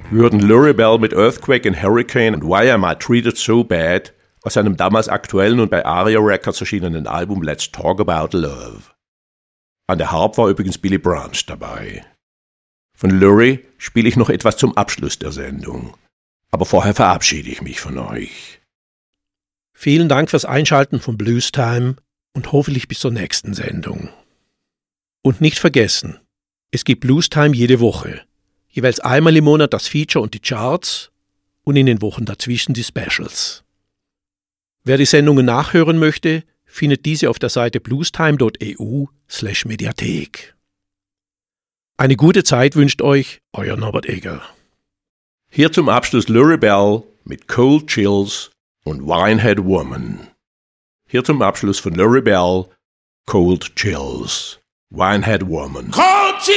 würden Lurie Bell mit Earthquake and Hurricane und Why Am I Treated So Bad aus seinem damals aktuellen und bei Aria Records erschienenen Album Let's Talk About Love. An der Harp war übrigens Billy Branch dabei. Von Lurie spiele ich noch etwas zum Abschluss der Sendung. Aber vorher verabschiede ich mich von euch. Vielen Dank fürs Einschalten von Blues Time und hoffentlich bis zur nächsten Sendung. Und nicht vergessen, es gibt Blues Time jede Woche. Jeweils einmal im Monat das Feature und die Charts und in den Wochen dazwischen die Specials. Wer die Sendungen nachhören möchte, findet diese auf der Seite bluestime.eu/Mediathek. Eine gute Zeit wünscht euch euer Norbert Egger. Hier zum Abschluss Lurie Bell mit Cold Chills und Winehead Woman. Hier zum Abschluss von Lurie Bell Cold Chills, Winehead Woman. Cold Chills!